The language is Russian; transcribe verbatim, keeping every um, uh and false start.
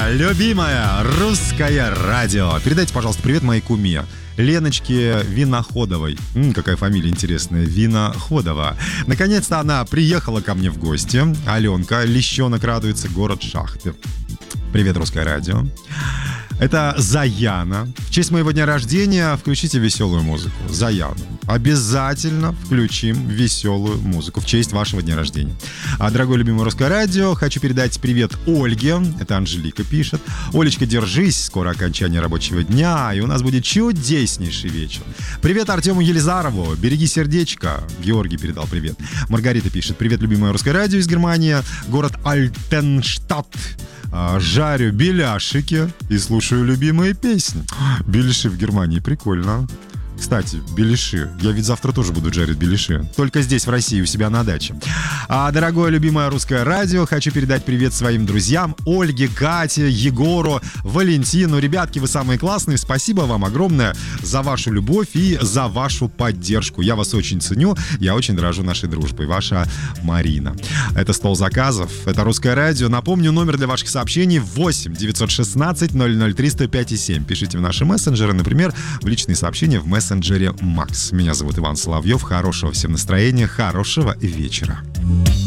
любимое русское радио. Передайте, пожалуйста, привет моей куме Леночке Виноходовой. М, какая фамилия интересная, Виноходова. Наконец-то она приехала ко мне в гости. Аленка, лещенок радуется, город Шахты. Привет, русское радио. Это Заяна. В честь моего дня рождения включите веселую музыку. Заяна. Обязательно включим веселую музыку в честь вашего дня рождения. А, дорогое любимое русское радио, хочу передать привет Ольге. Это Анжелика пишет. Олечка, держись. Скоро окончание рабочего дня, и у нас будет чудеснейший вечер. Привет Артему Елизарову. Береги сердечко. Георгий передал привет. Маргарита пишет. Привет, любимое русское радио из Германии. Город Альтенштадт. Жарю беляшики и слушаю любимые песни. Беляши в Германии, прикольно. Кстати, беляши. Я ведь завтра тоже буду жарить беляши. Только здесь, в России, у себя на даче. А, дорогое любимое русское радио, хочу передать привет своим друзьям. Ольге, Кате, Егору, Валентину. Ребятки, вы самые классные. Спасибо вам огромное за вашу любовь и за вашу поддержку. Я вас очень ценю. Я очень дорожу нашей дружбой. Ваша Марина. Это стол заказов. Это русское радио. Напомню, номер для ваших сообщений восемь девятьсот шестнадцать ноль ноль три сто пять и семь. Пишите в наши мессенджеры, например, в личные сообщения в мессенджере Макс. Меня зовут Иван Соловьев. Хорошего всем настроения, хорошего вечера.